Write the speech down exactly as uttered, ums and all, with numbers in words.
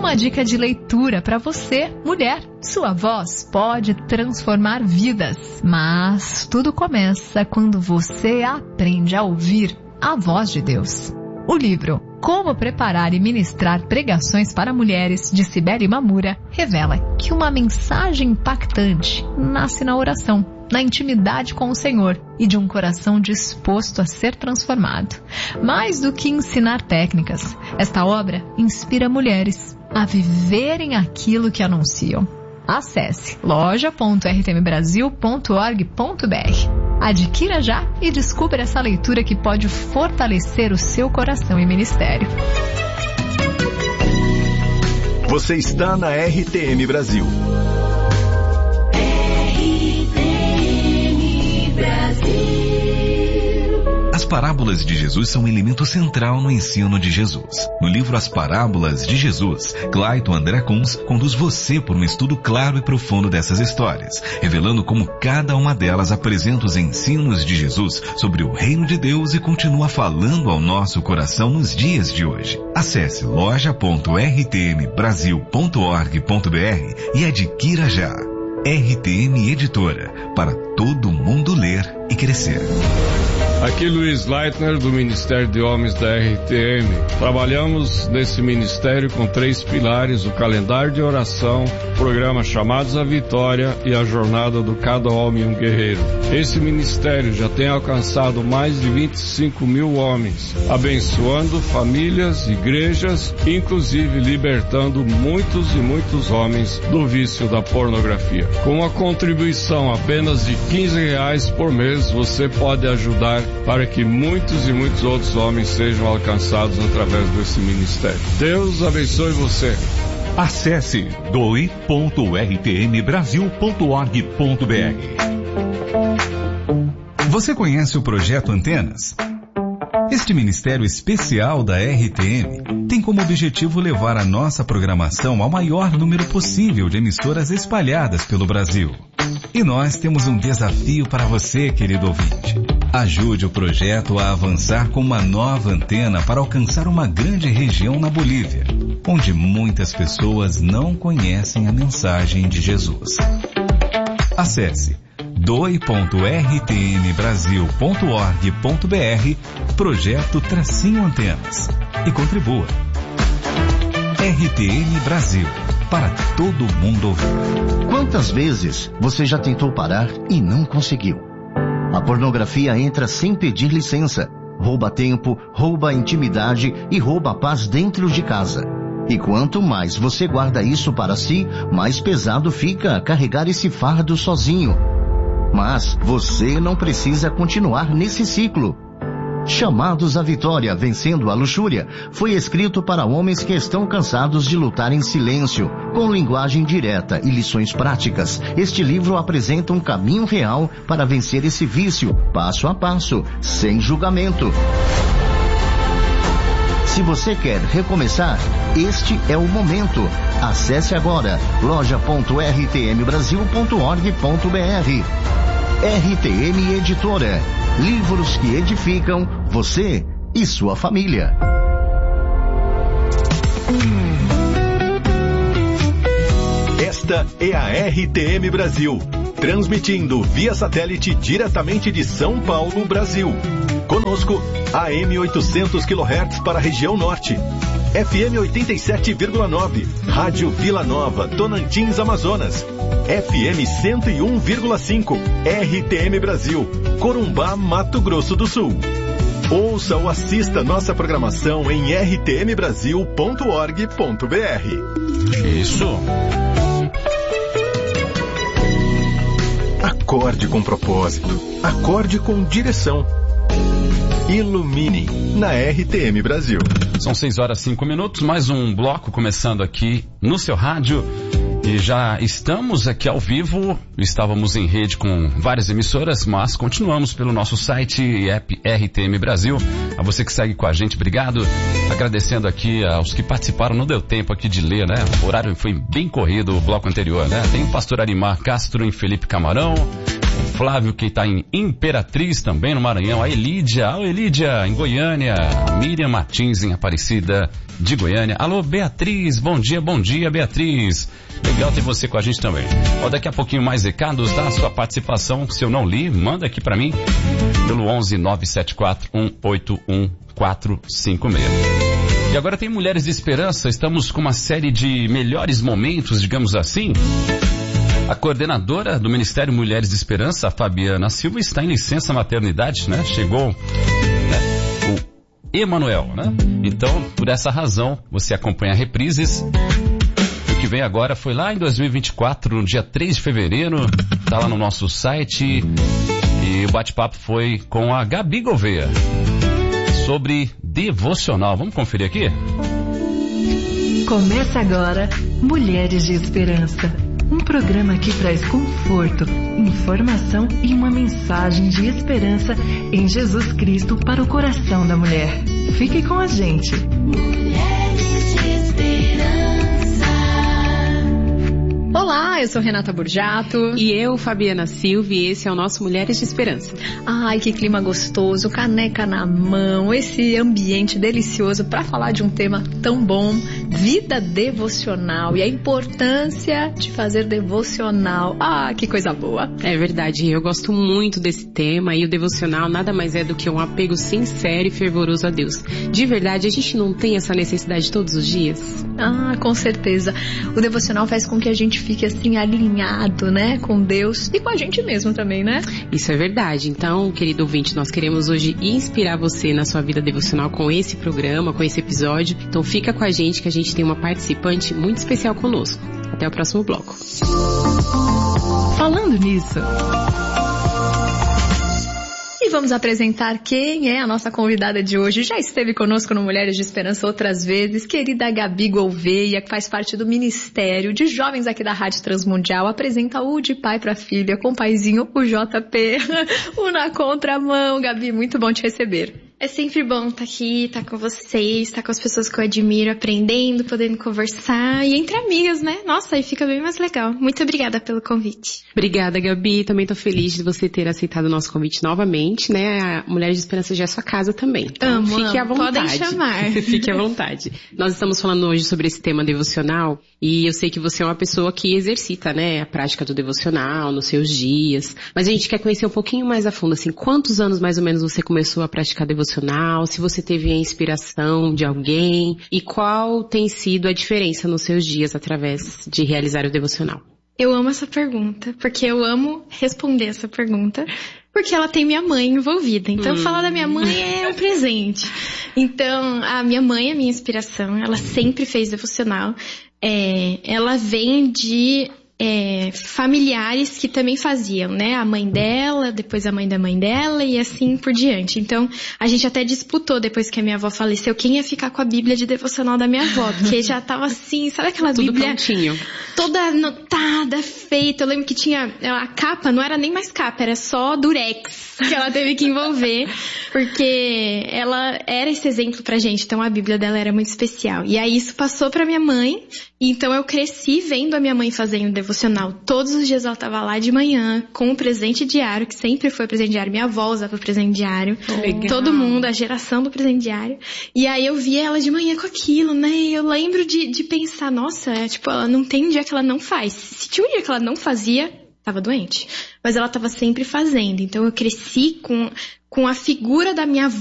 uma dica de leitura para você, mulher. Sua voz pode transformar vidas, mas tudo começa quando você aprende a ouvir a voz de Deus. O livro Como Preparar e Ministrar Pregações para Mulheres, de Cibele Mamura, revela que uma mensagem impactante nasce na oração, na intimidade com o Senhor e de um coração disposto a ser transformado. Mais do que ensinar técnicas, esta obra inspira mulheres a viverem aquilo que anunciam. Acesse loja ponto r t m brasil ponto org ponto b r. Adquira já e descubra essa leitura que pode fortalecer o seu coração e ministério. Você está na R T M Brasil. R T M Brasil. As parábolas de Jesus são um elemento central no ensino de Jesus. No livro As Parábolas de Jesus, Clayton André Kunz conduz você por um estudo claro e profundo dessas histórias, revelando como cada uma delas apresenta os ensinos de Jesus sobre o reino de Deus e continua falando ao nosso coração nos dias de hoje. Acesse loja ponto r t m brasil ponto org ponto b r e adquira já. R T M Editora, para todo mundo ler e crescer. Aqui Luiz Leitner, do Ministério de Homens da R T M. Trabalhamos nesse ministério com três pilares: o calendário de oração, o programa Chamados à Vitória e a jornada do Cada Homem um Guerreiro. Esse ministério já tem alcançado mais de vinte e cinco mil homens, abençoando famílias, igrejas, inclusive libertando muitos e muitos homens do vício da pornografia. Com uma contribuição apenas de quinze reais por mês, você pode ajudar para que muitos e muitos outros homens sejam alcançados através desse ministério. Deus abençoe você. Acesse doe ponto r t m brasil ponto org ponto b r. Você conhece o Projeto Antenas? Este ministério especial da R T M tem como objetivo levar a nossa programação ao maior número possível de emissoras espalhadas pelo Brasil. E nós temos um desafio para você, querido ouvinte. Ajude o projeto a avançar com uma nova antena para alcançar uma grande região na Bolívia, onde muitas pessoas não conhecem a mensagem de Jesus. Acesse doe ponto r t m brasil ponto org ponto b r, projeto Tracinho Antenas, e contribua. R T M Brasil, para todo mundo ouvir. Quantas vezes você já tentou parar e não conseguiu? A pornografia entra sem pedir licença, rouba tempo, rouba a intimidade e rouba a paz dentro de casa. E quanto mais você guarda isso para si, mais pesado fica carregar esse fardo sozinho. Mas você não precisa continuar nesse ciclo. Chamados à Vitória, Vencendo a Luxúria, foi escrito para homens que estão cansados de lutar em silêncio, com linguagem direta e lições práticas. Este livro apresenta um caminho real para vencer esse vício, passo a passo, sem julgamento. Se você quer recomeçar, este é o momento. Acesse agora loja ponto r t m brasil ponto org ponto b r. R T M Editora. Livros que edificam você e sua família. Esta é a R T M Brasil, transmitindo via satélite diretamente de São Paulo, Brasil. Conosco, A M oitocentos quilohertz para a região norte, F M oitenta e sete vírgula nove, Rádio Vila Nova, Tonantins, Amazonas, F M cento e um vírgula cinco, R T M Brasil, Corumbá, Mato Grosso do Sul. Ouça ou assista nossa programação em r t m brasil ponto org ponto b r. Isso. Acorde com propósito. Acorde com direção. Ilumine na R T M Brasil. São seis horas e cinco minutos, mais um bloco começando aqui no seu rádio. E já estamos aqui ao vivo, estávamos em rede com várias emissoras, mas continuamos pelo nosso site e app R T M Brasil. A você que segue com a gente, obrigado. Agradecendo aqui aos que participaram, não deu tempo aqui de ler, né? O horário foi bem corrido, o bloco anterior, né? Tem o pastor Arimar Castro em Felipe Camarão, Flávio, que está em Imperatriz também, no Maranhão. A Elídia, alô Elídia, em Goiânia. Miriam Martins, em Aparecida de Goiânia. Alô Beatriz, bom dia, bom dia Beatriz. Legal ter você com a gente também. Ó, daqui a pouquinho mais recados, dá a sua participação. Se eu não li, manda aqui pra mim pelo onze nove sete quatro um oito um quatro cinco seis. E agora tem Mulheres de Esperança. Estamos com uma série de melhores momentos, digamos assim. A coordenadora do Ministério Mulheres de Esperança, a Fabiana Silva, está em licença maternidade, né? Chegou, né, o Emanuel, né? Então, por essa razão, você acompanha reprises. O que vem agora foi lá em dois mil e vinte e quatro, no dia três de fevereiro, tá lá no nosso site. E o bate-papo foi com a Gabi Gouveia sobre devocional. Vamos conferir aqui? Começa agora Mulheres de Esperança. Um programa que traz conforto, informação e uma mensagem de esperança em Jesus Cristo para o coração da mulher. Fique com a gente. Mulheres de Esperança. Olá, eu sou Renata Burjato. E eu, Fabiana Silva, e esse é o nosso Mulheres de Esperança. Ai, que clima gostoso, caneca na mão, esse ambiente delicioso para falar de um tema tão bom, vida devocional e a importância de fazer devocional. Ah, que coisa boa. É verdade, eu gosto muito desse tema e o devocional nada mais é do que um apego sincero e fervoroso a Deus. De verdade, a gente não tem essa necessidade todos os dias? Ah, com certeza. O devocional faz com que a gente fique assim alinhado, né, com Deus e com a gente mesmo também, né? Isso é verdade. Então, querido ouvinte, nós queremos hoje inspirar você na sua vida devocional com esse programa, com esse episódio. Então fica com a gente que a gente tem uma participante muito especial conosco. Até o próximo bloco. Falando nisso... E vamos apresentar quem é a nossa convidada de hoje. Já esteve conosco no Mulheres de Esperança outras vezes, querida Gabi Gouveia, que faz parte do Ministério de Jovens aqui da Rádio Transmundial, apresenta o De Pai para Filha com o paizinho, o J P, o Na Contramão. Gabi, muito bom te receber. É sempre bom estar aqui, estar com vocês, estar com as pessoas que eu admiro, aprendendo, podendo conversar e entre amigas, né? Nossa, aí fica bem mais legal. Muito obrigada pelo convite. Obrigada, Gabi. Também tô feliz de você ter aceitado o nosso convite novamente, né? A Mulheres de Esperança já é sua casa também. Então, amo, fique amo. à vontade. Podem chamar. Fique à vontade. Nós estamos falando hoje sobre esse tema devocional e eu sei que você é uma pessoa que exercita, né, a prática do devocional nos seus dias. Mas a gente quer conhecer um pouquinho mais a fundo, assim, quantos anos mais ou menos você começou a praticar devocional? Se você teve a inspiração de alguém e qual tem sido a diferença nos seus dias através de realizar o devocional? Eu amo essa pergunta, porque eu amo responder essa pergunta, porque ela tem minha mãe envolvida. Então, hum. falar da minha mãe é um presente. Então, a minha mãe é a minha inspiração, ela sempre fez devocional. É, ela vem de... É, familiares que também faziam, né? A mãe dela, depois a mãe da mãe dela e assim por diante. Então, a gente até disputou depois que a minha avó faleceu quem ia ficar com a Bíblia de devocional da minha avó, porque já tava assim, sabe aquela Tudo Bíblia prontinho, toda anotada, feita. Eu lembro que tinha a capa, não era nem mais capa, era só durex que ela teve que envolver, porque ela era esse exemplo pra gente. Então, a Bíblia dela era muito especial. E aí isso passou pra minha mãe. Então, eu cresci vendo a minha mãe fazendo devocional. Todos os dias ela estava lá de manhã com o presente diário, que sempre foi presente diário. Minha avó usava o presente diário. Legal. Todo mundo, a geração do presente diário. E aí eu via ela de manhã com aquilo, né? E eu lembro de, de pensar, nossa, é, tipo, ela não tem um dia que ela não faz. Se tinha um dia que ela não fazia, estava doente. Mas ela estava sempre fazendo. Então eu cresci com, com a figura da minha avó